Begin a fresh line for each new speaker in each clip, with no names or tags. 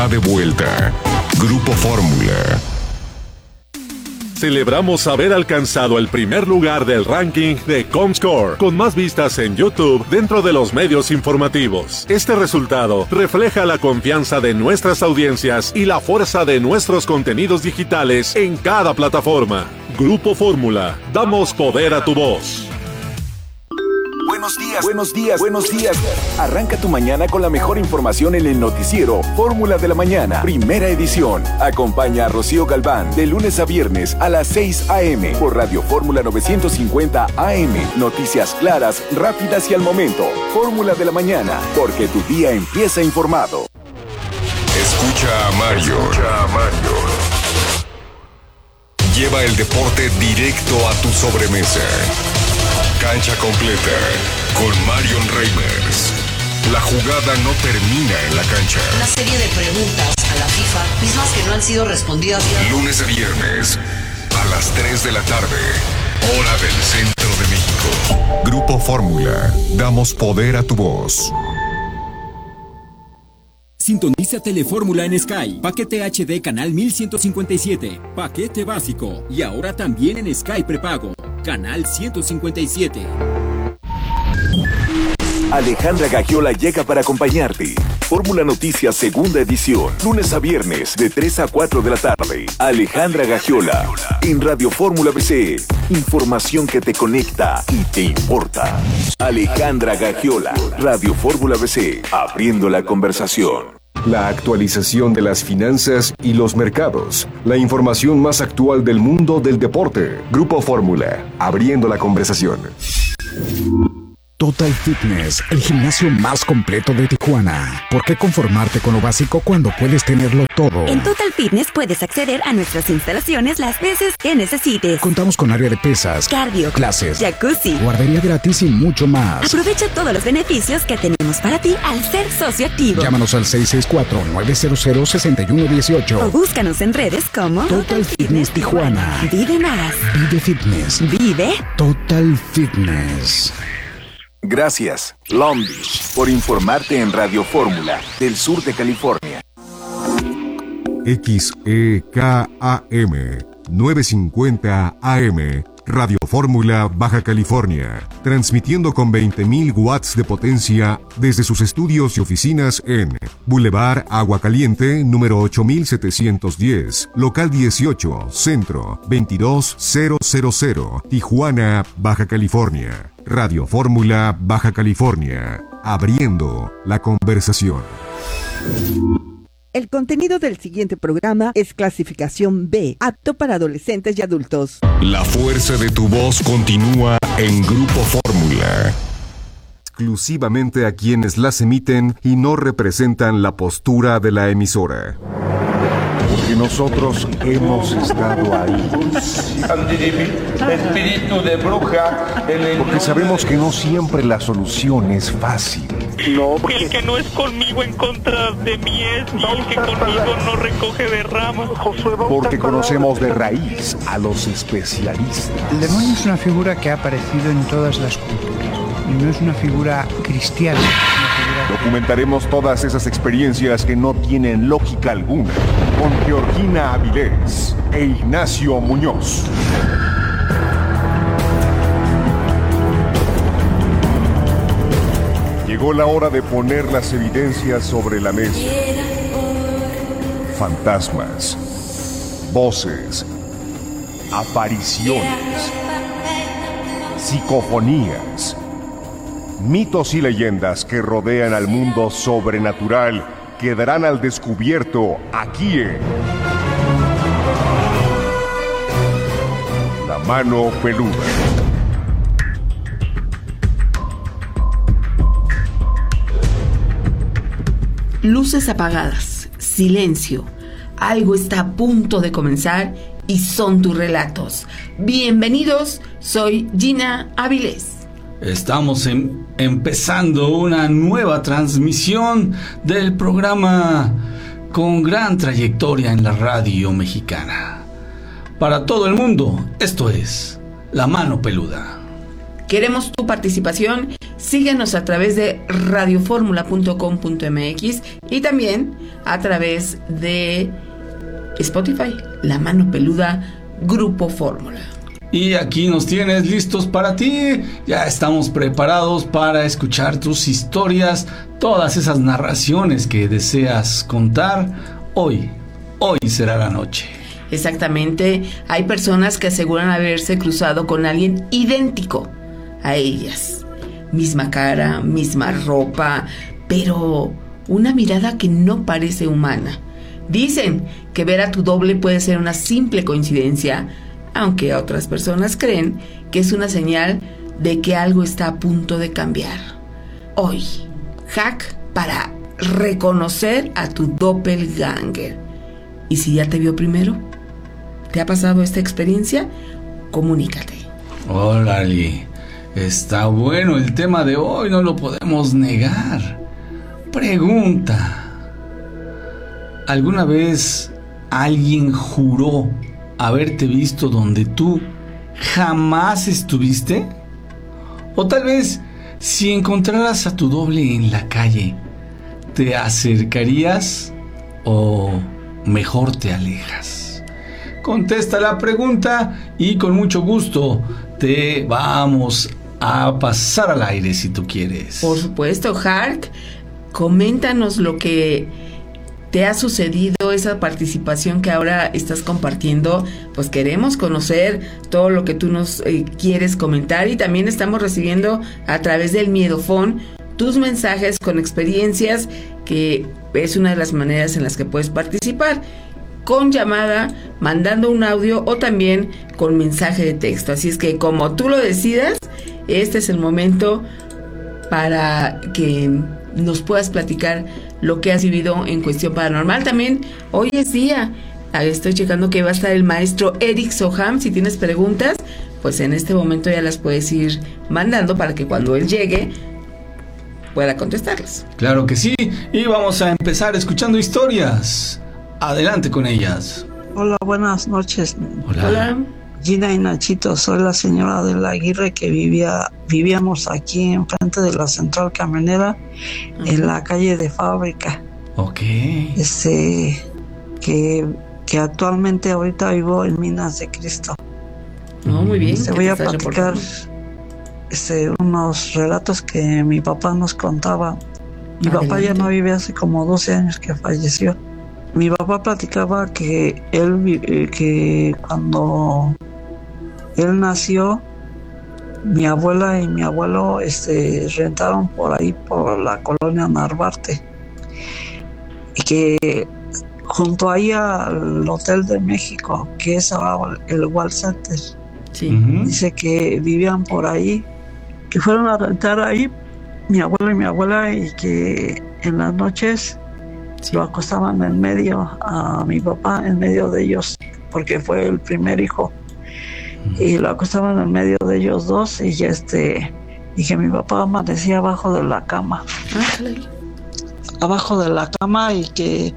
De vuelta, Grupo Fórmula.
Celebramos haber alcanzado el primer lugar del ranking de Comscore, con más vistas en YouTube dentro de los medios informativos. Este resultado refleja la confianza de nuestras audiencias y la fuerza de nuestros contenidos digitales en cada plataforma. Grupo Fórmula, damos poder a tu voz.
Buenos días. Arranca tu mañana con la mejor información en el noticiero Fórmula de la Mañana, primera edición. Acompaña a Rocío Galván de lunes a viernes a las 6 a.m. por Radio Fórmula 950 AM. Noticias claras, rápidas y al momento. Fórmula de la Mañana, porque tu día empieza informado.
Escucha a Mario. Lleva el deporte directo a tu sobremesa. Cancha completa con Marion Reimers. La jugada no termina en la cancha.
Una serie de preguntas a la FIFA, mismas que no han sido respondidas.
Lunes a viernes a las 3 de la tarde, hora del centro de México. Grupo Fórmula, damos poder a tu voz.
Sintoniza Telefórmula en Sky. Paquete HD canal 1157. Paquete básico. Y ahora también en Sky prepago. Canal 157.
Alejandra Gagiola llega para acompañarte. Fórmula Noticias segunda edición. Lunes a viernes de 3 a 4 de la tarde. Alejandra Gagiola en Radio Fórmula BC. Información que te conecta y te importa. Alejandra Gagiola, Radio Fórmula BC. Abriendo la conversación.
La actualización de las finanzas y los mercados. La información más actual del mundo del deporte. Grupo Fórmula, abriendo la conversación.
Total Fitness, el gimnasio más completo de Tijuana. ¿Por qué conformarte con lo básico cuando puedes tenerlo todo?
En Total Fitness puedes acceder a nuestras instalaciones las veces que necesites.
Contamos con área de pesas,
cardio,
clases,
jacuzzi,
guardería gratis y mucho más.
Aprovecha todos los beneficios que tenemos para ti al ser socio activo.
Llámanos al 664-900-6118
o búscanos en redes como
Total Fitness Tijuana.
Vive más.
Vive Fitness.
Vive
Total Fitness.
Gracias, Long Beach, por informarte en Radio Fórmula del sur de California.
XEKAM 950 AM, Radio Fórmula Baja California, transmitiendo con 20.000 watts de potencia desde sus estudios y oficinas en Boulevard Agua Caliente, número 8710, local 18, centro 22000, Tijuana, Baja California. Radio Fórmula Baja California, abriendo la conversación.
El contenido del siguiente programa es clasificación B, apto para adolescentes y adultos.
La fuerza de tu voz continúa en Grupo Fórmula.
Exclusivamente a quienes las emiten y no representan la postura de la emisora.
Porque nosotros hemos estado ahí.
Espíritu de bruja.
Porque sabemos que no siempre la solución es fácil.
No, el que no es conmigo en contra de mí es, y el que conmigo no recoge de ramas.
Porque conocemos de raíz a los especialistas.
El demonio es una figura que ha aparecido en todas las culturas y no es una figura cristiana.
Documentaremos todas esas experiencias que no tienen lógica alguna con Georgina Avilés e Ignacio Muñoz. Llegó la hora de poner las evidencias sobre la mesa. Fantasmas, voces, apariciones, psicofonías, mitos y leyendas que rodean al mundo sobrenatural quedarán al descubierto aquí en La Mano Peluda.
Luces apagadas, silencio. Algo está a punto de comenzar y son tus relatos. Bienvenidos, soy Gina Avilés.
Estamos empezando una nueva transmisión del programa con gran trayectoria en la radio mexicana. Para todo el mundo, esto es La Mano Peluda.
Queremos tu participación Síguenos a través de radioformula.com.mx y también a través de Spotify, La Mano Peluda, Grupo Fórmula.
Y aquí nos tienes listos para ti. Ya estamos preparados para escuchar tus historias, todas esas narraciones que deseas contar. Hoy será la noche.
Exactamente. Hay personas que aseguran haberse cruzado con alguien idéntico a ellas. Misma cara, misma ropa, pero una mirada que no parece humana. Dicen que ver a tu doble puede ser una simple coincidencia, aunque otras personas creen que es una señal de que algo está a punto de cambiar. Hoy, hack para reconocer a tu doppelganger. ¿Y si ya te vio primero? ¿Te ha pasado esta experiencia? Comunícate.
Órale, está bueno el tema de hoy, no lo podemos negar. Pregunta: ¿alguna vez alguien juró haberte visto donde tú jamás estuviste? O tal vez, si encontraras a tu doble en la calle, ¿te acercarías o mejor te alejas? Contesta la pregunta y con mucho gusto te vamos a pasar al aire si tú quieres.
Por supuesto, Hark, coméntanos lo que te ha sucedido, esa participación que ahora estás compartiendo. Pues queremos conocer todo lo que tú nos quieres comentar, y también estamos recibiendo a través del Miedofón tus mensajes con experiencias, que es una de las maneras en las que puedes participar, con llamada, mandando un audio o también con mensaje de texto. Así es que, como tú lo decidas, este es el momento para que nos puedas platicar lo que has vivido en cuestión paranormal. También hoy es día, estoy checando que va a estar el maestro Eric Soham. Si tienes preguntas, pues en este momento ya las puedes ir mandando para que cuando él llegue pueda contestarlas.
Claro que sí, y vamos a empezar escuchando historias. Adelante con ellas.
Hola, buenas noches.
Hola.
Gina y Nachito, soy la señora de la Aguirre que vivíamos aquí enfrente de la central camionera, en la calle de Fábrica.
Ok.
Que actualmente ahorita vivo en Minas de Cristo.
Muy bien.
Te voy a platicar unos relatos que mi papá nos contaba. Mi papá ya no vive, hace como 12 años que falleció. Mi papá platicaba que que cuando él nació, mi abuela y mi abuelo rentaron por ahí, por la colonia Narvarte, y que junto ahí al Hotel de México, que es ahora el World Center, dice que vivían por ahí, que fueron a rentar ahí mi abuelo y mi abuela, y que en las noches lo acostaban en medio a mi papá, en medio de ellos, porque fue el primer hijo, y lo acostaban en medio de ellos dos, y que mi papá amanecía abajo de la cama, y que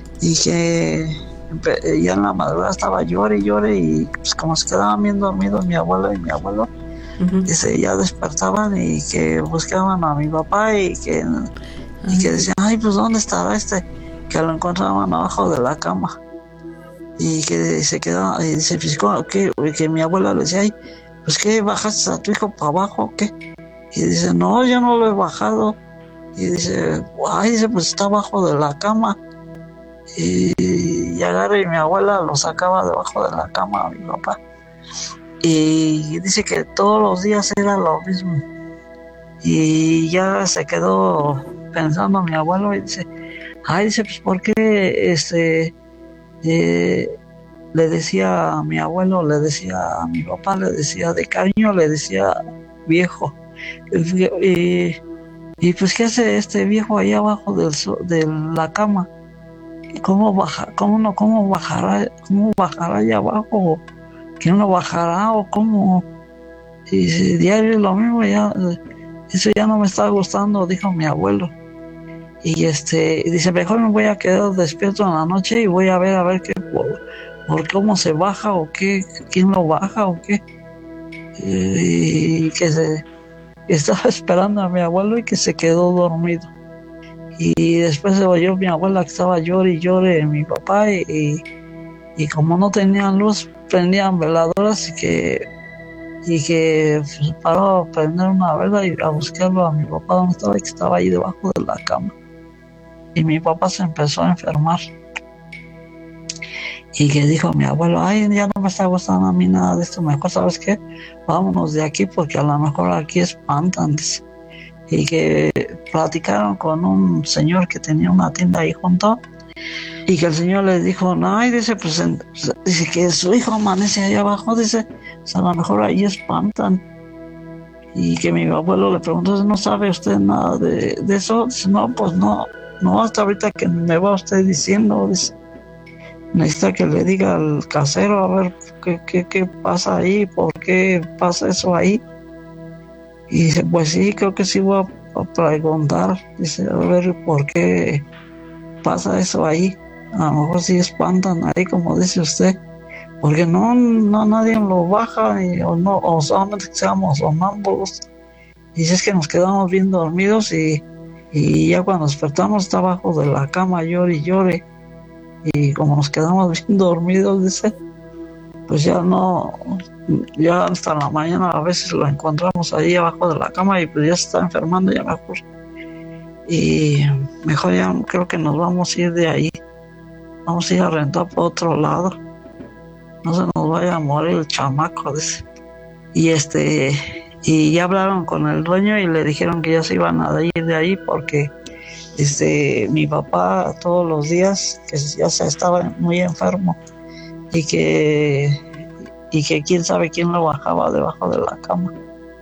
ya en la madrugada estaba llore, y pues como se quedaban bien dormidos mi abuela y mi abuelo, ya despertaban y que buscaban a mi papá, y que decían, ay, pues ¿dónde estará que lo encontraban abajo de la cama, y que se quedaba, y dice, pues, que mi abuela le decía, ay, pues ¿qué, bajaste a tu hijo para abajo o qué? Y dice, no, yo no lo he bajado. Y dice, ay, pues está abajo de la cama. Y agarra, y mi abuela lo sacaba debajo de la cama a mi papá, y dice que todos los días era lo mismo. Y ya se quedó pensando mi abuelo, y dice, ay, dice, pues ¿por qué le decía a mi abuelo, le decía a mi papá, le decía de cariño, le decía viejo? Y pues ¿qué hace este viejo ahí abajo de la cama? ¿Cómo bajará allá abajo? ¿Quién lo bajará o cómo? Y dice, diario es lo mismo, ya eso ya no me está gustando, dijo mi abuelo. Y dice, mejor me voy a quedar despierto en la noche y voy a ver qué, por cómo se baja o qué, quién lo baja o qué. Y estaba esperando a mi abuelo y que se quedó dormido. Y después se oyó mi abuela que estaba llore y llore mi papá y como no tenían luz, prendían veladoras y que pues, paró a prender una vela y a buscarlo a mi papá donde estaba, y que estaba ahí debajo de la cama. Y mi papá se empezó a enfermar. Y que dijo mi abuelo, ay, ya no me está gustando a mí nada de esto, mejor, ¿sabes qué? Vámonos de aquí porque a lo mejor aquí espantan. Y que platicaron con un señor que tenía una tienda ahí junto, y que el señor les dijo, no, y dice, pues, dice que su hijo amanece ahí abajo, dice, pues a lo mejor ahí espantan. Y que mi abuelo le preguntó, ¿no sabe usted nada de eso? Dice, no, pues no, hasta ahorita que me va usted diciendo, dice, necesita que le diga al casero a ver qué pasa ahí, por qué pasa eso ahí. Y dice, pues sí, creo que sí voy a preguntar, dice, a ver por qué pasa eso ahí. A lo mejor sí espantan ahí, como dice usted, porque no nadie lo baja o solamente que seamos sonámbulos. Y si es que nos quedamos bien dormidos y ya cuando despertamos está abajo de la cama, llore y llore. Y como nos quedamos bien dormidos, dice, pues ya hasta la mañana a veces lo encontramos ahí abajo de la cama y pues ya se está enfermando ya mejor. Y mejor ya creo que nos vamos a ir de ahí. Vamos a ir a rentar por otro lado. No se nos vaya a morir el chamaco, dice. Y ya hablaron con el dueño y le dijeron que ya se iban a ir de ahí porque mi papá todos los días que ya se estaba muy enfermo y que quién sabe quién lo bajaba debajo de la cama.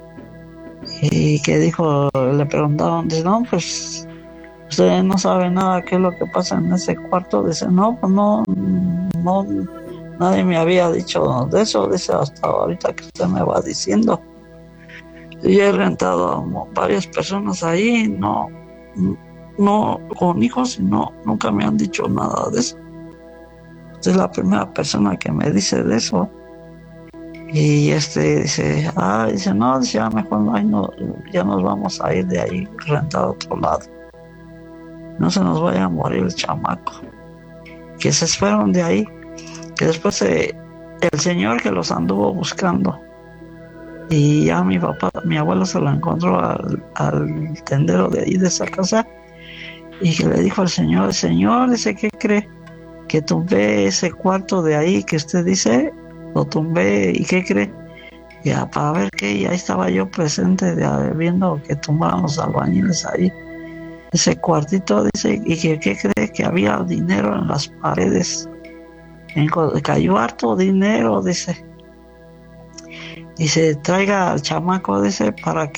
Y que dijo, le preguntaron, dice, no, pues usted no sabe nada qué es lo que pasa en ese cuarto. Dice, no, pues no, nadie me había dicho de eso, dice, hasta ahorita que usted me va diciendo. Yo he rentado a varias personas ahí, no con hijos, y nunca me han dicho nada de eso. Usted es la primera persona que me dice de eso. Y dice, no, dice, mejor ya nos vamos a ir de ahí, rentar a otro lado. No se nos vaya a morir el chamaco. Que se fueron de ahí. Que después el señor que los anduvo buscando. Y ya mi abuelo se lo encontró al tendero de ahí de esa casa. Y que le dijo al señor, dice, ¿qué cree? Que tumbé ese cuarto de ahí que usted dice, lo tumbé, ¿y qué cree? Ya, para ver qué, y ahí estaba yo presente viendo que tumbaban los albañiles ahí, ese cuartito, dice, y que ¿qué cree? Que había dinero en las paredes, cayó harto dinero, dice. Dice, traiga al chamaco, dice,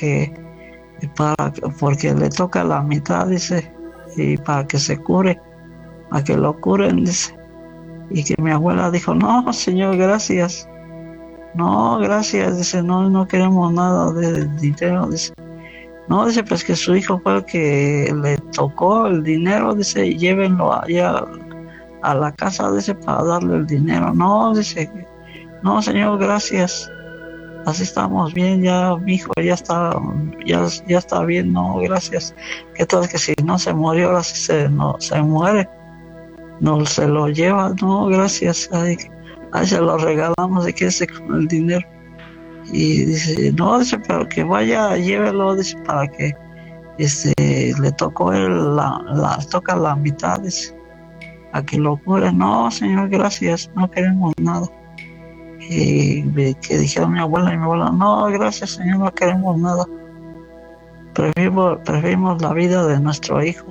porque le toca la mitad, dice, y para que se cure, para que lo curen, dice. Y que mi abuela dijo, no, señor, gracias. No, gracias, dice, no queremos nada de dinero, dice. No, dice, pues que su hijo fue el que le tocó el dinero, dice, y llévenlo allá a la casa, dice, para darle el dinero. No, dice, no, señor, gracias. Así estamos bien, ya mi hijo ya está bien, no, gracias. Que todo es que si no se murió, ahora sí se muere. No se lo lleva, no, gracias. Ahí se lo regalamos y quédese con el dinero. Y dice, no, dice, pero que vaya, llévelo, dice, para que le tocó toca la mitad, dice, a que lo cure. No, señor, gracias, no queremos nada. Y que dijeron mi abuela y mi abuela, no, gracias, señor, no queremos nada. Preferimos la vida de nuestro hijo.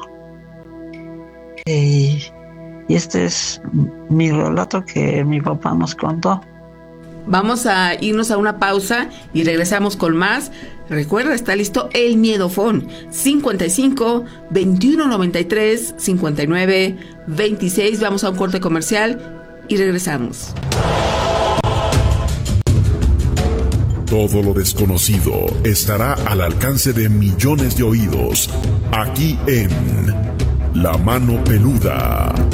Y este es mi relato que mi papá nos contó.
Vamos a irnos a una pausa y regresamos con más. Recuerda, está listo el Miedofón 55 21 93 59 26. Vamos a un corte comercial y regresamos.
Todo lo desconocido estará al alcance de millones de oídos aquí en La Mano Peluda.